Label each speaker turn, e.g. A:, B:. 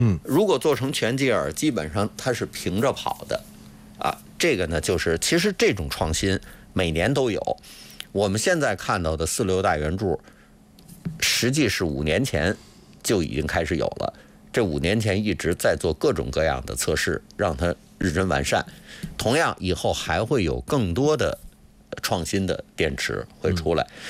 A: 如果做成全吉尔，基本上它是平着跑的，啊，这个呢就是其实这种创新每年都有。我们现在看到的4-6大圆柱，实际是5年前就已经开始有了。这5年前一直在做各种各样的测试，让它日臻完善。同样，以后还会有更多的创新的电池会出来。